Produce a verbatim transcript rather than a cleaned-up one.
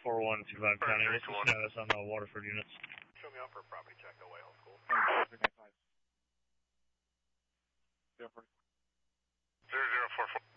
four one two five County, what's the status on the Waterford units? Show me out for a property check, away, old school. Zero zero four four.